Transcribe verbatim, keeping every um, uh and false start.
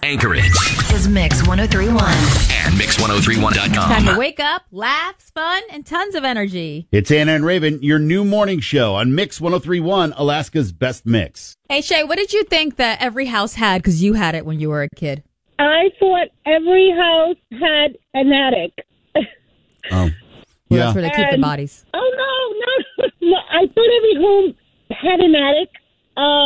Anchorage is Mix ten thirty-one and Mix ten thirty-one dot com. Time to wake up, laughs, fun, and tons of energy. It's Anna and Raven, your new morning show on Mix ten thirty-one, Alaska's best mix. Hey, Shay, what did you think that every house had? Because you had it when you were a kid. I thought every house had an attic. Oh, Well, yeah. that's where they keep the And- bodies. Oh, no, no, no. I thought every home had an attic. Uh,